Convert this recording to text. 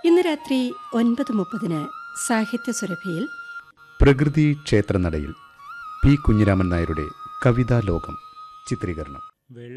ഇന്ന് രാത്രി 9:30 സാഹിത്യ സുരഭിയിൽ പ്രകൃതി ക്ഷേത്രനടയിൽ പി കുഞ്ഞിരാമൻ നായരുടെ കവിതാലോകം ചിത്രീകരണം.